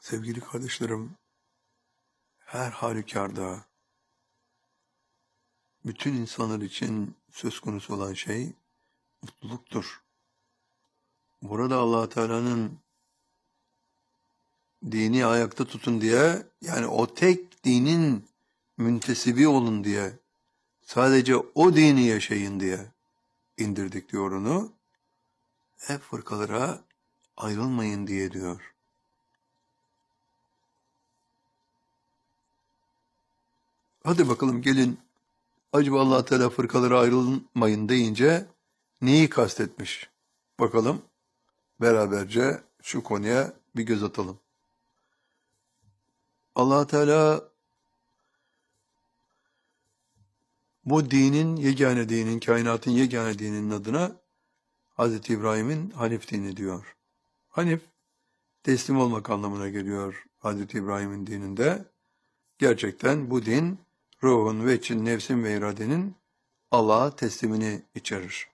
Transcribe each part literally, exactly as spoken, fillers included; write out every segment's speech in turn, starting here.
Sevgili kardeşlerim, her halükarda bütün insanlar için söz konusu olan şey mutluluktur. Burada Allah Teala'nın dini ayakta tutun diye, yani o tek dinin müntesibi olun diye, sadece o dini yaşayın diye indirdik diyor onu. Hep fırkalara ayrılmayın diye diyor. Hadi bakalım gelin, acaba Allah Teala fırkalara ayrılmayın deyince neyi kastetmiş? Bakalım, beraberce şu konuya bir göz atalım. Allah Teala bu dinin, yegane dinin, kainatın yegane dininin adına Hazreti İbrahim'in Hanif dini diyor. Hanif, teslim olmak anlamına geliyor Hazreti İbrahim'in dininde. Gerçekten bu din, ruhun, veçin, nefsin ve iradenin Allah'a teslimini içerir.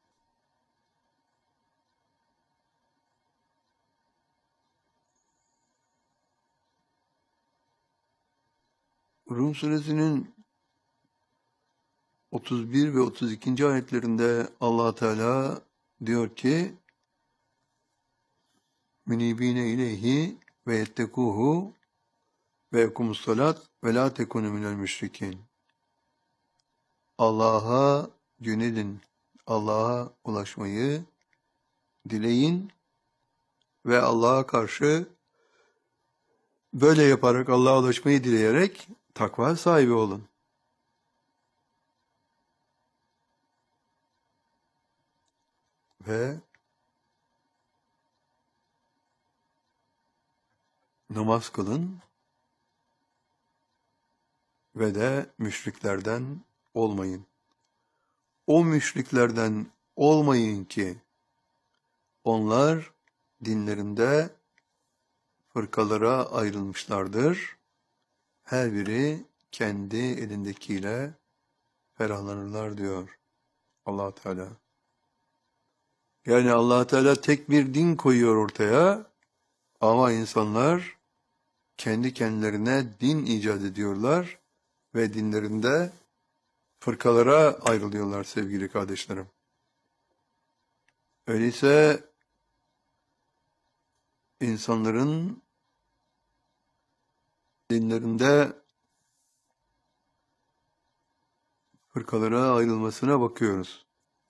Rum suresinin otuz bir ve otuz ikinci ayetlerinde Allah Teala diyor ki: "Münibine ileyhi ve yettekuhu ve yekumus salat ve la tekunu minel müşrikin." Allah'a yönelin, Allah'a ulaşmayı dileyin ve Allah'a karşı böyle yaparak Allah'a ulaşmayı dileyerek takva sahibi olun. Ve namaz kılın ve de müşriklerden olmayın. O müşriklerden olmayın ki onlar dinlerinde fırkalara ayrılmışlardır. Her biri kendi elindekiyle ferahlanırlar diyor Allah Teala. Yani Allah Teala tek bir din koyuyor ortaya ama insanlar kendi kendilerine din icat ediyorlar ve dinlerinde fırkalara ayrılıyorlar sevgili kardeşlerim. Öyleyse insanların dinlerinde fırkalara ayrılmasına bakıyoruz.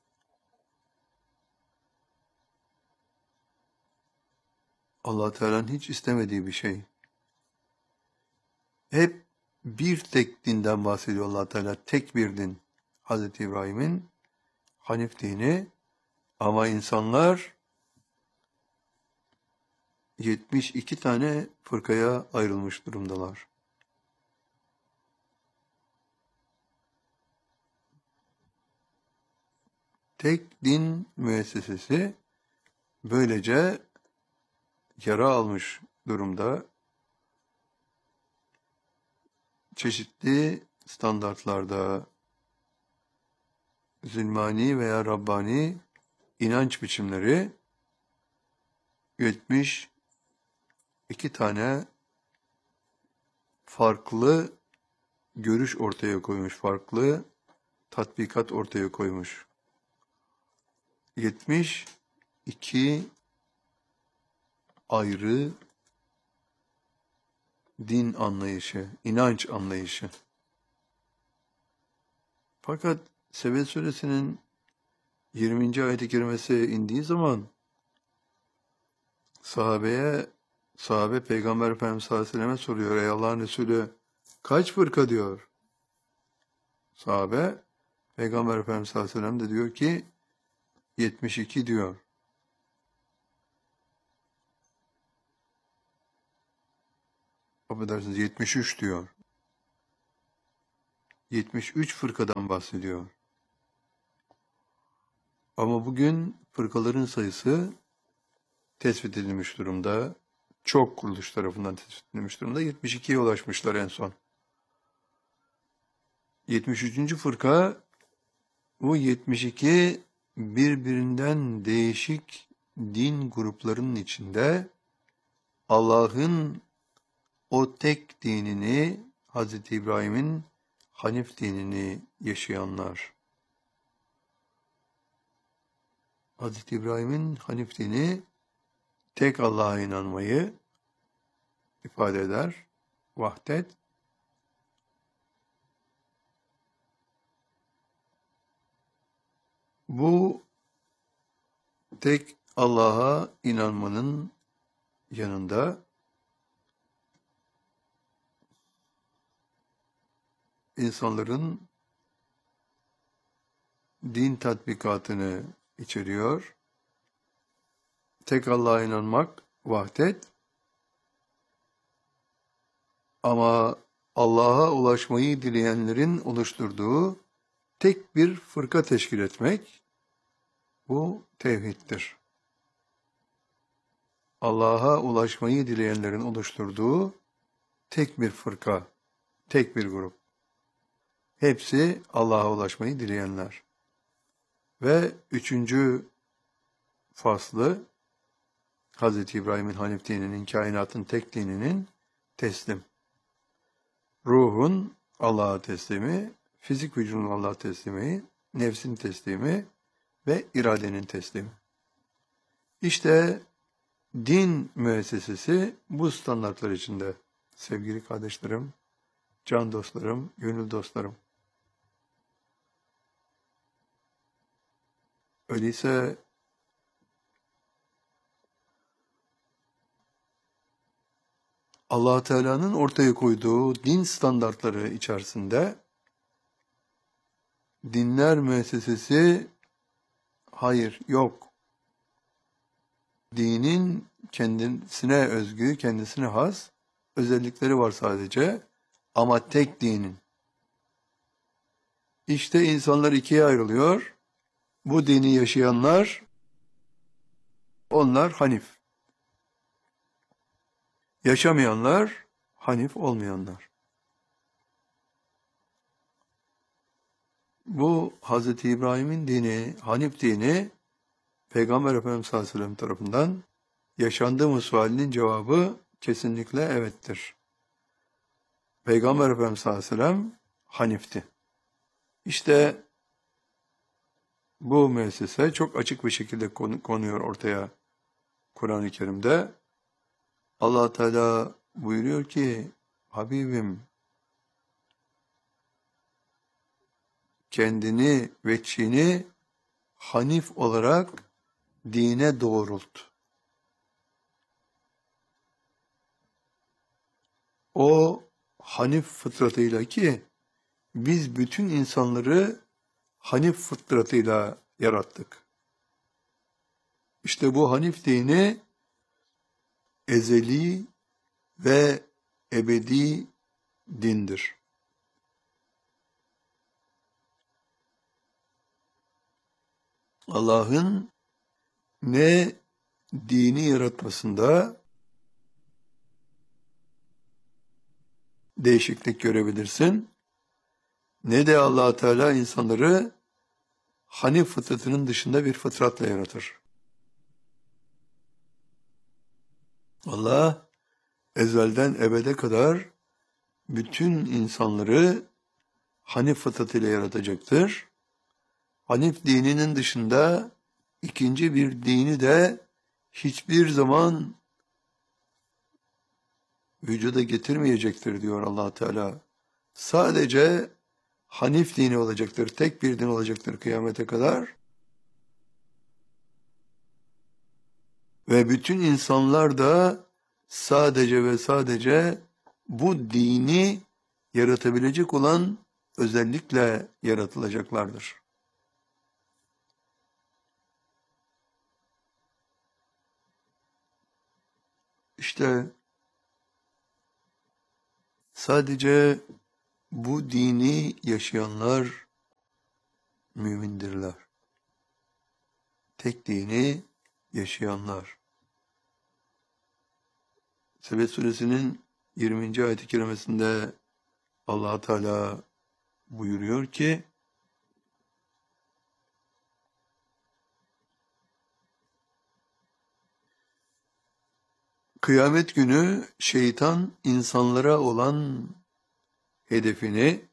Allah Teala'nın hiç istemediği bir şey. Hep bir tek dinden bahsediyor Allah Teala. Tek bir din. Hazreti İbrahim'in Hanif dini. Ama insanlar yetmiş iki tane fırkaya ayrılmış durumdalar. Tek din müessesesi böylece yara almış durumda. Çeşitli standartlarda zülmani veya Rabbani inanç biçimleri yetmiş iki tane farklı görüş ortaya koymuş, farklı tatbikat ortaya koymuş. yetmiş iki ayrı din anlayışı, inanç anlayışı. Fakat Sebed suresinin yirminci ayet-i kerimesi indiği zaman sahabeye, sahabe Peygamber Efendimiz sallallahu aleyhi ve selleme soruyor. Ey Allah'ın Resulü, kaç fırka diyor? Sahabe, Peygamber Efendimiz sallallahu aleyhi ve sellem de diyor ki yetmiş iki diyor. Affedersiniz, yetmiş üç diyor. yetmiş üç fırkadan bahsediyor. Ama bugün fırkaların sayısı tespit edilmiş durumda. Çok kuruluş tarafından tespit edilmiş durumda. yetmiş ikiye ulaşmışlar en son. yetmiş üçüncü fırka, bu yetmiş iki birbirinden değişik din gruplarının içinde Allah'ın o tek dinini, Hazreti İbrahim'in Hanif dinini yaşayanlar. Hazreti İbrahim'in Hanif dini tek Allah'a inanmayı ifade eder. Vahdet. Bu tek Allah'a inanmanın yanında insanların din tatbikatını içeriyor. Tek Allah'a inanmak vahdet. Ama Allah'a ulaşmayı dileyenlerin oluşturduğu tek bir fırka teşkil etmek, bu tevhiddir. Allah'a ulaşmayı dileyenlerin oluşturduğu tek bir fırka, tek bir grup. Hepsi Allah'a ulaşmayı dileyenler. Ve üçüncü faslı, Hazreti İbrahim'in Hanif dininin, kainatın tek dininin teslim. Ruhun Allah'a teslimi, fizik vücudun Allah'a teslimi, nefsin teslimi ve iradenin teslimi. İşte din müessesesi bu standartlar içinde. Sevgili kardeşlerim, can dostlarım, gönül dostlarım. Öyleyse Allah Teala'nın ortaya koyduğu din standartları içerisinde dinler müessesesi hayır, yok. Dinin kendisine özgü, kendisine has özellikleri var sadece ama tek dinin. İşte insanlar ikiye ayrılıyor. Bu dini yaşayanlar, onlar Hanif. Yaşamayanlar, Hanif olmayanlar. Bu Hazreti İbrahim'in dini, Hanif dini, Peygamber Efendimiz sallallahu aleyhi ve sellem tarafından yaşandığı mı sualinin cevabı kesinlikle evettir. Peygamber Efendimiz sallallahu aleyhi ve sellem Hanif'ti. İşte bu müessese çok açık bir şekilde konuyor ortaya Kur'an-ı Kerim'de. Allah Teala buyuruyor ki, Habibim, kendini ve Çin'i Hanif olarak dine doğrult. O Hanif fıtratıyla, ki biz bütün insanları Hanif fıtratıyla yarattık. İşte bu Hanif dini ezeli ve ebedi dindir. Allah'ın ne dini yaratmasında değişiklik görebilirsin, ne de Allah Teala insanları Hanif fıtratının dışında bir fıtratla yaratır. Allah ezelden ebede kadar bütün insanları Hanif fıtratıyla yaratacaktır. Hanif dininin dışında ikinci bir dini de hiçbir zaman vücuda getirmeyecektir diyor Allah Teala. Sadece Hanif dini olacaktır, tek bir din olacaktır kıyamete kadar. Ve bütün insanlar da sadece ve sadece bu dini yaratabilecek olan özellikle yaratılacaklardır. İşte sadece bu dini yaşayanlar mümindirler. Tek dini yaşayanlar. Sebe suresinin yirminci ayet-i kerimesinde Allah Teala buyuruyor ki, Kıyamet günü şeytan insanlara olan hedefini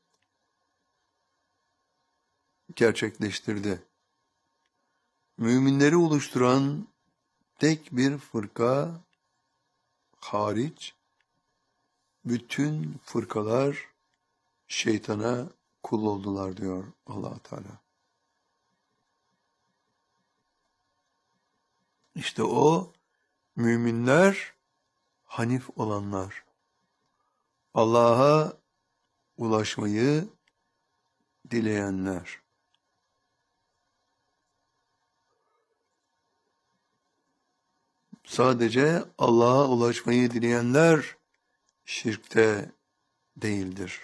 gerçekleştirdi. Müminleri oluşturan tek bir fırka hariç bütün fırkalar şeytana kul oldular diyor Allah Teala. İşte o müminler, hanif olanlar, Allah'a ulaşmayı dileyenler. Sadece Allah'a ulaşmayı dileyenler şirkte değildir.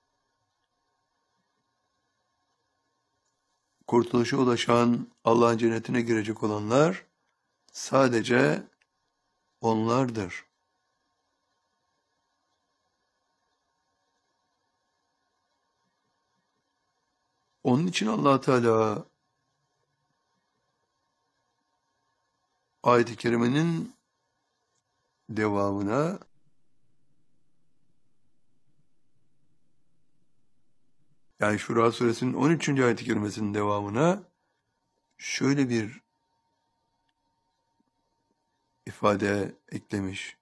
Kurtuluşa ulaşan, Allah'ın cennetine girecek olanlar sadece onlardır. Onun için Allah Teala ayet-i kerimenin devamına yani Şura suresinin on üçüncü ayet-i kerimesinin devamına şöyle bir ifade eklemiş.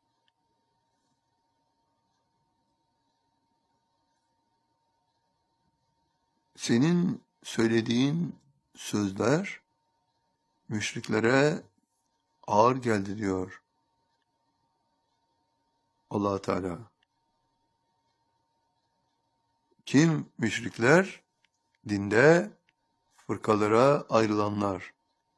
Senin söylediğin sözler müşriklere ağır geldi diyor Allah Teala. Kim müşrikler? Dinde fırkalara ayrılanlar.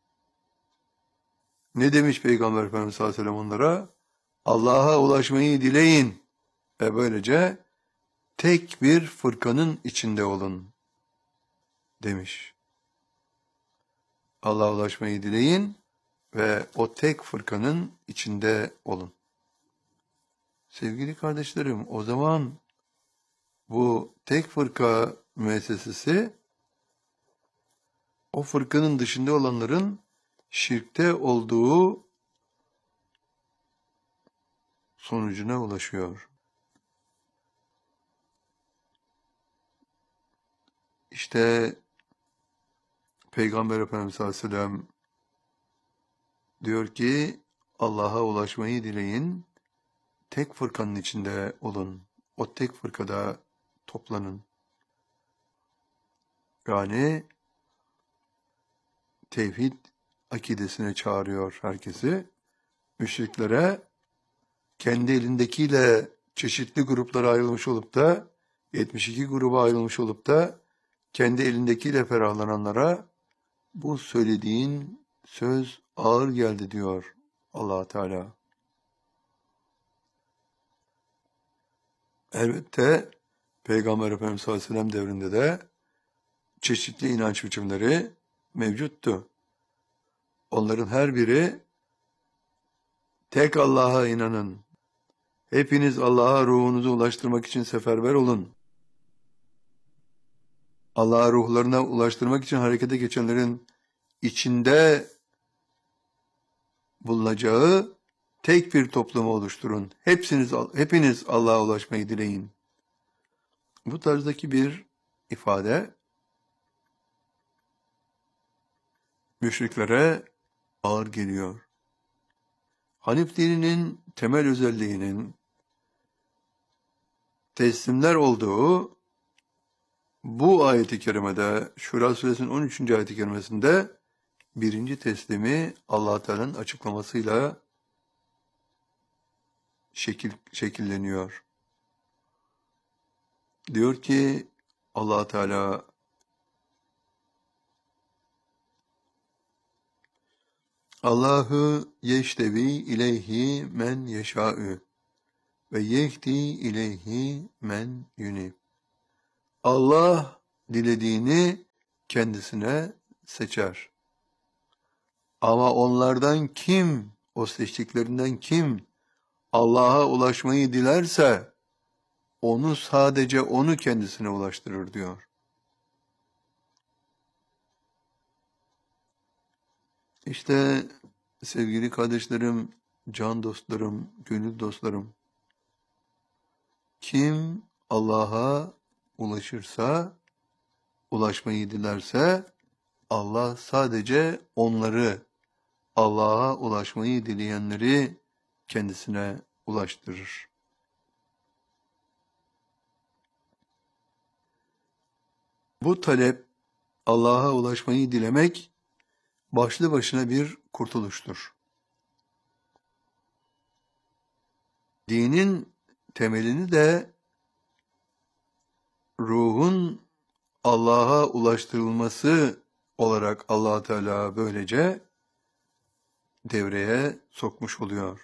Ne demiş Peygamber Efendimiz sallallahu aleyhi ve sellem onlara? Allah'a ulaşmayı dileyin ve böylece tek bir fırkanın içinde olun demiş. Allah'a ulaşmayı dileyin ve o tek fırkanın içinde olun. Sevgili kardeşlerim, o zaman bu tek fırka müessesesi o fırkanın dışında olanların şirkte olduğu sonucuna ulaşıyor. İşte Peygamber Efendimiz sallallahu aleyhi ve sellem diyor ki Allah'a ulaşmayı dileyin, tek fırkanın içinde olun, o tek fırkada toplanın. Yani tevhid akidesine çağırıyor herkesi. Müşriklere kendi elindekiyle çeşitli gruplara ayrılmış olup da yetmiş iki gruba ayrılmış olup da kendi elindekiyle ferahlananlara bu söylediğin söz ağır geldi diyor Allah Teala. Elbette Peygamber Efendimiz sallallahu aleyhi ve sellem devrinde de çeşitli inanç biçimleri mevcuttu. Onların her biri tek Allah'a inanın. Hepiniz Allah'a ruhunuzu ulaştırmak için seferber olun. Allah'a ruhlarına ulaştırmak için harekete geçenlerin içinde bulunacağı tek bir toplumu oluşturun. Hepsiniz, hepiniz Allah'a ulaşmayı dileyin. Bu tarzdaki bir ifade müşriklere ağır geliyor. Hanif dininin temel özelliğinin teslimler olduğu bu ayet-i kerimede, Şura suresinin on üçüncü ayet-i kerimesinde birinci teslimi Allah Teala'nın açıklamasıyla şekil, şekilleniyor. Diyor ki Allah Teala Allahu yeştevi ileyhi men yeşâ'ü ve yehdi ileyhi men yunib. Allah dilediğini kendisine seçer. Ama onlardan kim, o seçtiklerinden kim Allah'a ulaşmayı dilerse onu sadece onu kendisine ulaştırır diyor. İşte sevgili kardeşlerim, can dostlarım, gönül dostlarım, kim Allah'a ulaşırsa, ulaşmayı dilerse, Allah sadece onları, Allah'a ulaşmayı dileyenleri kendisine ulaştırır. Bu talep, Allah'a ulaşmayı dilemek, başlı başına bir kurtuluştur. Dinin temelini de ruhun Allah'a ulaştırılması olarak Allah Teala böylece devreye sokmuş oluyor.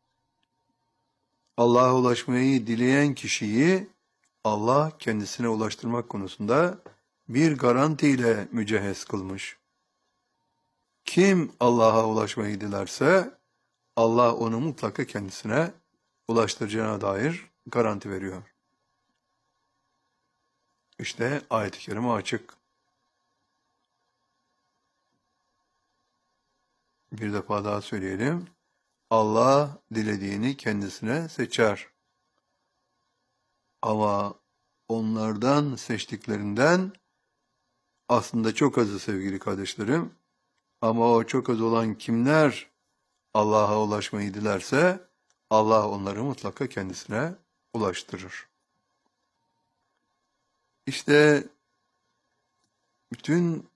Allah'a ulaşmayı dileyen kişiyi Allah kendisine ulaştırmak konusunda bir garantiyle mücehhez kılmış. Kim Allah'a ulaşmayı dilerse Allah onu mutlaka kendisine ulaştıracağına dair garanti veriyor. İşte ayet-i kerime açık. Bir defa daha söyleyelim. Allah dilediğini kendisine seçer. Ama onlardan seçtiklerinden aslında çok azı sevgili kardeşlerim. Ama o çok az olan kimler Allah'a ulaşmayı dilerse Allah onları mutlaka kendisine ulaştırır. İşte bütün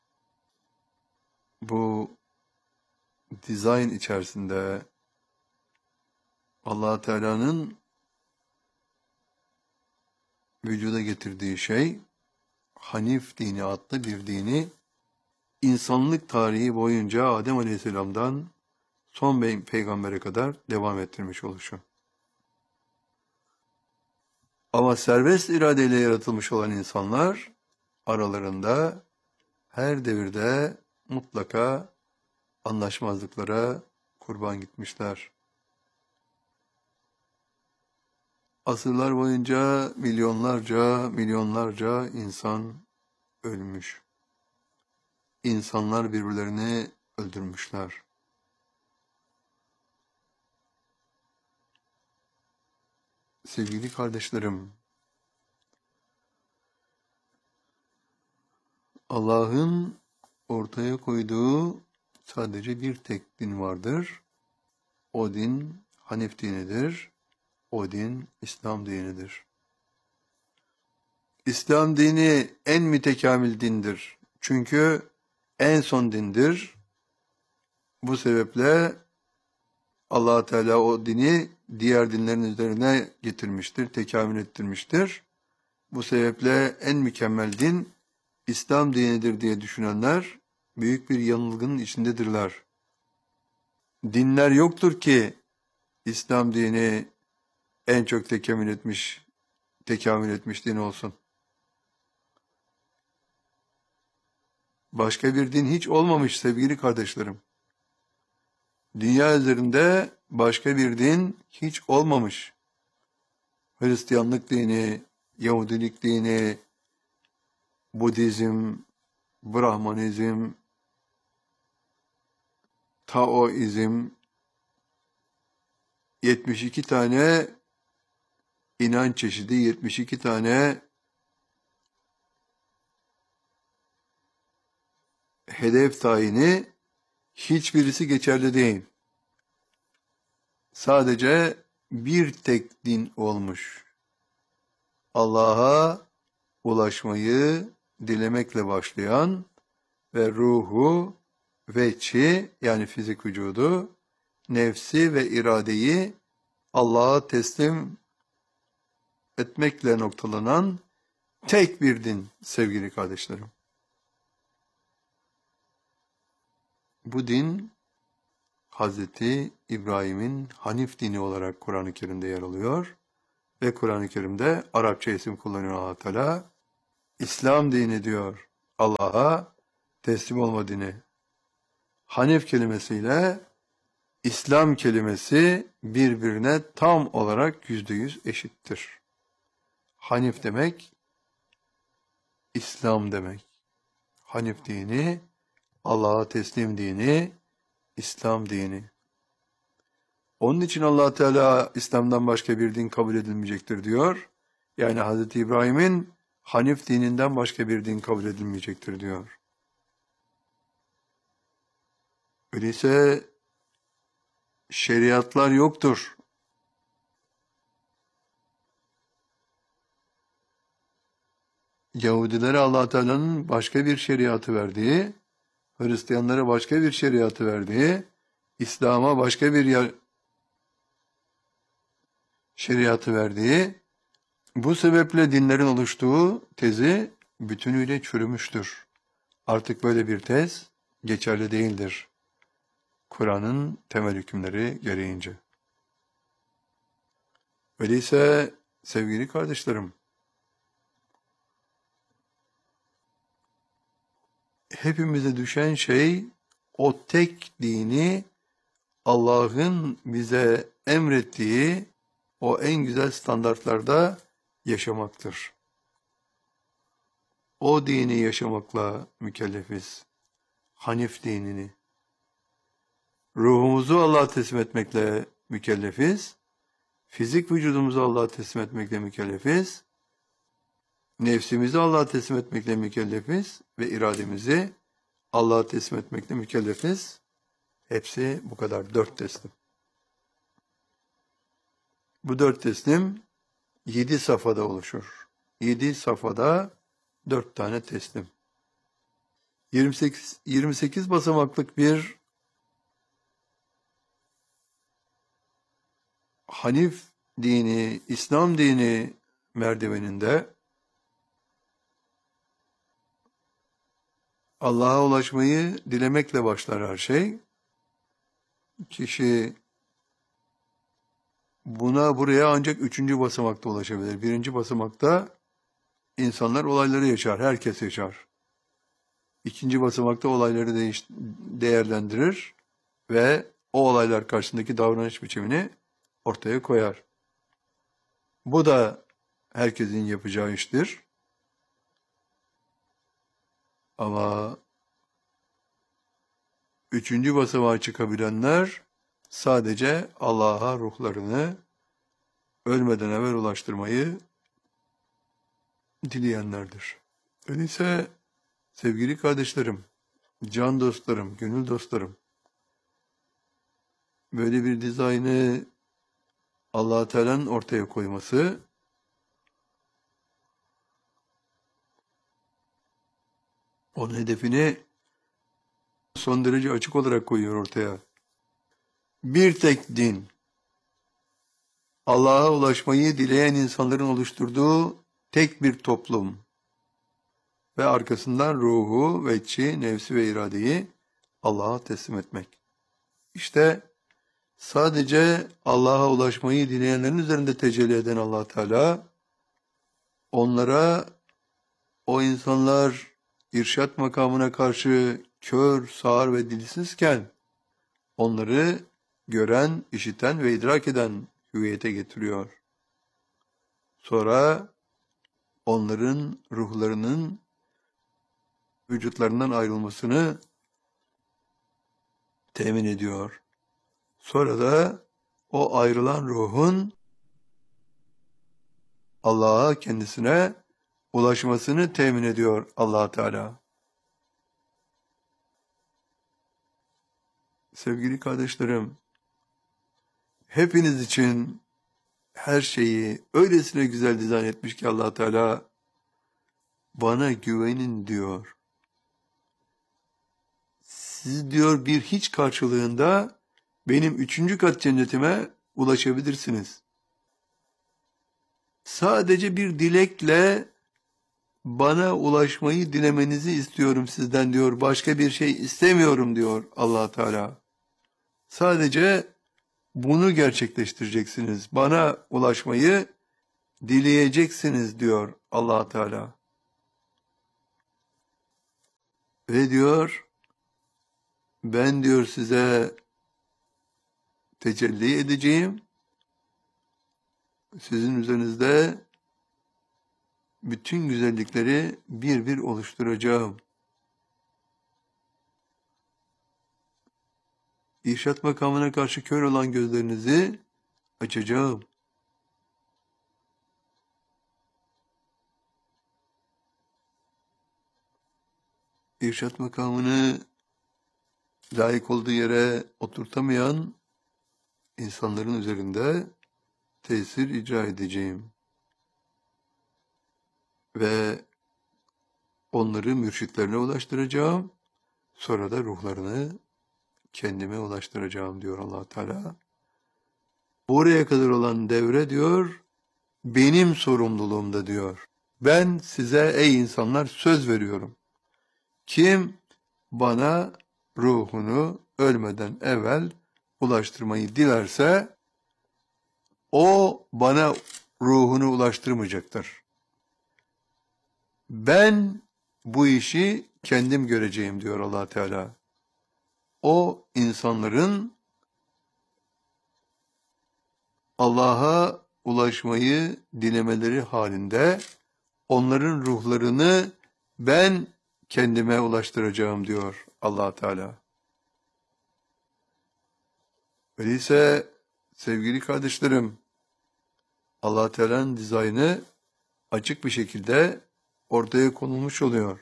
bu dizayn içerisinde Allah Teala'nın vücuda getirdiği şey Hanif dini adlı bir dini insanlık tarihi boyunca Adem Aleyhisselam'dan son peygambere kadar devam ettirmiş oluşu. Ama serbest iradeyle yaratılmış olan insanlar aralarında her devirde mutlaka anlaşmazlıklara kurban gitmişler. Asırlar boyunca milyonlarca, milyonlarca insan ölmüş. İnsanlar birbirlerini öldürmüşler. Sevgili kardeşlerim, Allah'ın ortaya koyduğu sadece bir tek din vardır. O din Hanif dinidir. O din İslam dinidir. İslam dini en mütekamil dindir. Çünkü en son dindir. Bu sebeple Allah Teala o dini diğer dinlerin üzerine getirmiştir, tekamül ettirmiştir. Bu sebeple en mükemmel din İslam dinidir diye düşünenler büyük bir yanılgının içindedirler. Dinler yoktur ki İslam dini en çok tekamül etmiş, tekamül etmiş din olsun. Başka bir din hiç olmamış sevgili kardeşlerim. Dünya üzerinde başka bir din hiç olmamış. Hristiyanlık dini, Yahudilik dini, Budizm, Brahmanizm, Taoizm, yetmiş iki tane inanç çeşidi, yetmiş iki tane hedef tayini, hiçbirisi geçerli değil. Sadece bir tek din olmuş. Allah'a ulaşmayı dilemekle başlayan ve ruhu ve çi yani fizik vücudu, nefsi ve iradeyi Allah'a teslim etmekle noktalanan tek bir din sevgili kardeşlerim. Bu din Hazreti İbrahim'in Hanif dini olarak Kur'an-ı Kerim'de yer alıyor ve Kur'an-ı Kerim'de Arapça isim kullanıyor Allah Teala. İslam dini diyor, Allah'a teslim olma dini. Hanif kelimesiyle İslam kelimesi birbirine tam olarak yüzde yüz eşittir. Hanif demek, İslam demek. Hanif dini, Allah'a teslim dini, İslam dini. Onun için Allah Teala İslam'dan başka bir din kabul edilmeyecektir diyor. Yani Hazreti İbrahim'in Hanif dininden başka bir din kabul edilmeyecektir diyor. Öyleyse şeriatlar yoktur. Yahudilere Allah Teala'nın başka bir şeriatı verdiği, Hristiyanlara başka bir şeriatı verdiği, İslam'a başka bir şeriatı verdiği, bu sebeple dinlerin oluştuğu tezi bütünüyle çürümüştür. Artık böyle bir tez geçerli değildir. Kur'an'ın temel hükümleri gereğince. Öyleyse sevgili kardeşlerim, hepimize düşen şey o tek dini Allah'ın bize emrettiği o en güzel standartlarda yaşamaktır. O dini yaşamakla mükellefiz. Hanif dinini. Ruhumuzu Allah'a teslim etmekle mükellefiz. Fizik vücudumuzu Allah'a teslim etmekle mükellefiz. Nefsimizi Allah'a teslim etmekle mükellefiz. Ve irademizi Allah'a teslim etmekle mükellefiz. Hepsi bu kadar. Dört teslim. Bu dört teslim yedi safhada oluşur. Yedi safhada dört tane teslim. yirmi sekiz, yirmi sekiz basamaklık bir Hanif dini, İslam dini merdiveninde Allah'a ulaşmayı dilemekle başlar her şey. Kişi buna buraya ancak üçüncü basamakta ulaşabilir. Birinci basamakta insanlar olayları yaşar, herkes yaşar. İkinci basamakta olayları değiş, değerlendirir ve o olaylar karşısındaki davranış biçimini ortaya koyar. Bu da herkesin yapacağı iştir. Ama üçüncü basamağa çıkabilenler sadece Allah'a ruhlarını ölmeden evvel ulaştırmayı dileyenlerdir. Öyleyse sevgili kardeşlerim, can dostlarım, gönül dostlarım, böyle bir dizaynı Allah-u Teala'nın ortaya koyması, onun hedefini son derece açık olarak koyuyor ortaya. Bir tek din, Allah'a ulaşmayı dileyen insanların oluşturduğu tek bir toplum ve arkasından ruhu, veçi, nefsi ve iradeyi Allah'a teslim etmek. İşte sadece Allah'a ulaşmayı dileyenlerin üzerinde tecelli eden Allah Teala, onlara o insanlar irşat makamına karşı kör, sağır ve dilsizken onları gören, işiten ve idrak eden hüviyete getiriyor. Sonra onların ruhlarının vücutlarından ayrılmasını temin ediyor. Sonra da o ayrılan ruhun Allah'a kendisine ulaşmasını temin ediyor Allah Teala. Sevgili kardeşlerim, hepiniz için her şeyi öylesine güzel dizayn etmiş ki Allah Teala, bana güvenin diyor. Siz diyor bir hiç karşılığında benim üçüncü kat cennetime ulaşabilirsiniz. Sadece bir dilekle bana ulaşmayı dilemenizi istiyorum sizden diyor. Başka bir şey istemiyorum diyor Allah Teala. Sadece bunu gerçekleştireceksiniz. Bana ulaşmayı dileyeceksiniz diyor Allah Teala. Ve diyor, ben diyor size tecelli edeceğim. Sizin üzerinizde bütün güzellikleri bir bir oluşturacağım. İrşad makamına karşı kör olan gözlerinizi açacağım. İrşad makamını layık olduğu yere oturtamayan insanların üzerinde tesir icra edeceğim. Ve onları mürşitlerine ulaştıracağım. Sonra da ruhlarını kendime ulaştıracağım diyor Allah Teala. Oraya kadar olan devre diyor, benim sorumluluğumda diyor. Ben size ey insanlar söz veriyorum. Kim bana ruhunu ölmeden evvel ulaştırmayı dilerse, o bana ruhunu ulaştırmayacaktır. Ben bu işi kendim göreceğim diyor Allah Teala. O insanların Allah'a ulaşmayı dilemeleri halinde onların ruhlarını ben kendime ulaştıracağım diyor Allah Teala. Öyleyse sevgili kardeşlerim, Allah Teala'nın dizaynı açık bir şekilde ortaya konulmuş oluyor.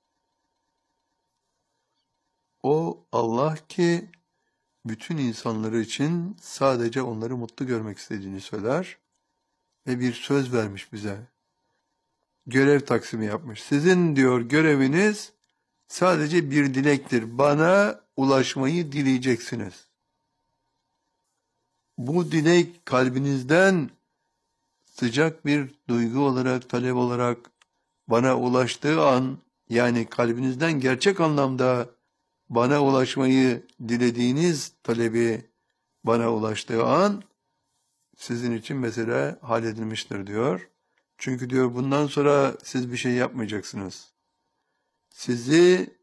O Allah ki bütün insanları için sadece onları mutlu görmek istediğini söyler ve bir söz vermiş bize. Görev taksimi yapmış. Sizin diyor göreviniz sadece bir dilektir. Bana ulaşmayı dileyeceksiniz. Bu dilek kalbinizden sıcak bir duygu olarak, talep olarak bana ulaştığı an, yani kalbinizden gerçek anlamda bana ulaşmayı dilediğiniz talebi bana ulaştığı an, sizin için mesele halledilmiştir diyor. Çünkü diyor bundan sonra siz bir şey yapmayacaksınız. Sizi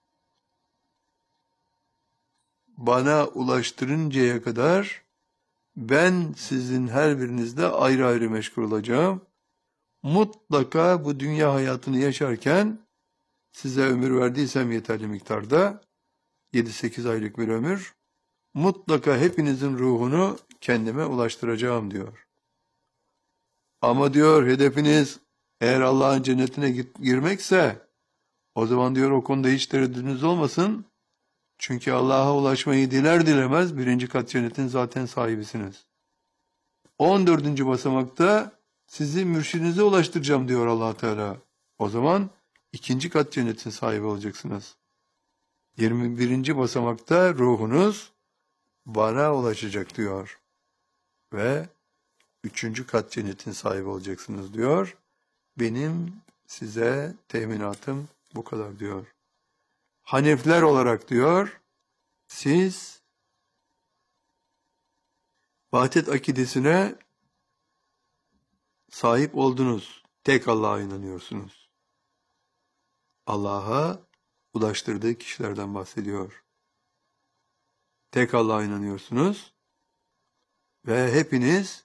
bana ulaştırıncaya kadar ben sizin her birinizde ayrı ayrı meşgul olacağım. Mutlaka bu dünya hayatını yaşarken size ömür verdiysem yeterli miktarda, yedi sekiz aylık bir ömür, mutlaka hepinizin ruhunu kendime ulaştıracağım diyor. Ama diyor hedefiniz eğer Allah'ın cennetine girmekse, o zaman diyor o konuda hiç tereddütünüz olmasın. Çünkü Allah'a ulaşmayı diler dilemez birinci kat cennetin zaten sahibisiniz. on dördüncü basamakta sizi mürşidinize ulaştıracağım diyor Allah Teala. O zaman ikinci kat cennetin sahibi olacaksınız. yirmi birinci basamakta ruhunuz bana ulaşacak diyor. Ve üçüncü kat cennetin sahibi olacaksınız diyor. Benim size teminatım bu kadar diyor. Hanefler olarak diyor, siz vahdet akidesine sahip oldunuz. Tek Allah'a inanıyorsunuz. Allah'a ulaştırdığı kişilerden bahsediyor. Tek Allah'a inanıyorsunuz ve hepiniz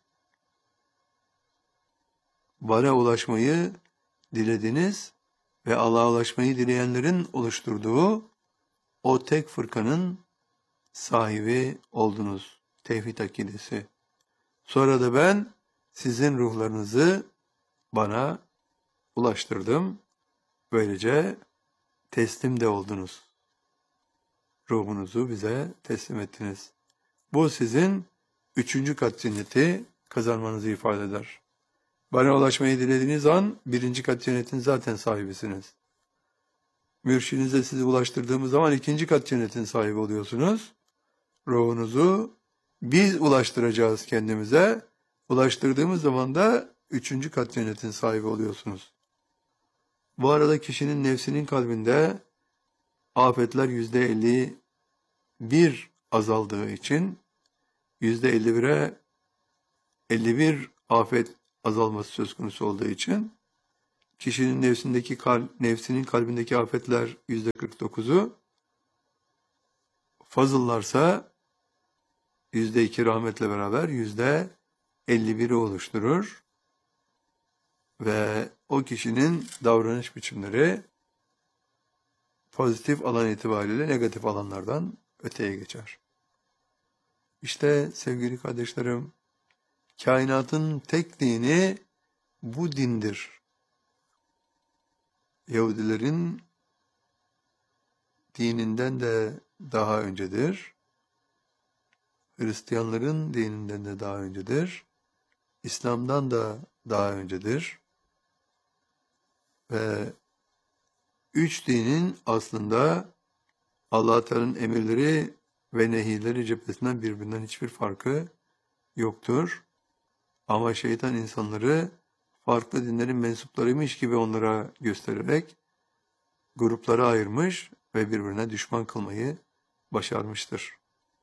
bana ulaşmayı dilediniz ve Allah'a ulaşmayı dileyenlerin oluşturduğu o tek fırkanın sahibi oldunuz. Tevhid akidesi. Sonra da ben sizin ruhlarınızı bana ulaştırdım. Böylece teslim de oldunuz. Ruhunuzu bize teslim ettiniz. Bu sizin üçüncü kat cenneti kazanmanızı ifade eder. Bana ulaşmayı dilediğiniz an birinci kat cennetin zaten sahibisiniz. Mürşidinize sizi ulaştırdığımız zaman ikinci kat cennetin sahibi oluyorsunuz. Ruhunuzu biz ulaştıracağız kendimize. Ulaştırdığımız zaman da üçüncü kat cennetin sahibi oluyorsunuz. Bu arada kişinin nefsinin kalbinde afetler yüzde elli bir azaldığı için yüzde elli bire elli bir afet azalması söz konusu olduğu için kişinin nefsindeki kal, nefsinin kalbindeki afetler yüzde kırk dokuzu, fazıllarsa yüzde iki rahmetle beraber yüzde elli biri oluşturur ve o kişinin davranış biçimleri pozitif alan itibariyle negatif alanlardan öteye geçer. İşte sevgili kardeşlerim, kainatın tek dini bu dindir. Yahudilerin dininden de daha öncedir. Hristiyanların dininden de daha öncedir. İslam'dan da daha öncedir. Ve üç dinin aslında Allah Teala'nın emirleri ve nehileri cephesinden birbirinden hiçbir farkı yoktur. Ama şeytan insanları farklı dinlerin mensuplarıymış gibi onlara göstererek gruplara ayırmış ve birbirine düşman kılmayı başarmıştır.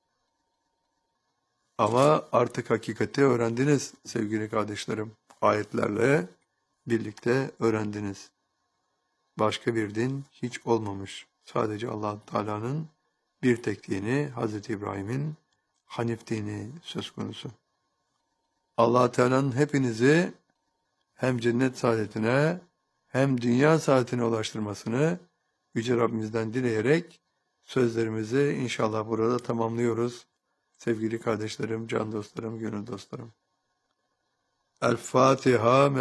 Ama artık hakikati öğrendiniz sevgili kardeşlerim. Ayetlerle birlikte öğrendiniz. Başka bir din hiç olmamış. Sadece Allah Teala'nın bir tek dini, Hazreti İbrahim'in Hanif dini söz konusu. Allah Teala'nın hepinizi hem cennet saadetine hem dünya saadetine ulaştırmasını Yüce Rabbimizden dileyerek sözlerimizi inşallah burada tamamlıyoruz. Sevgili kardeşlerim, can dostlarım, gönül dostlarım. El Fatiha.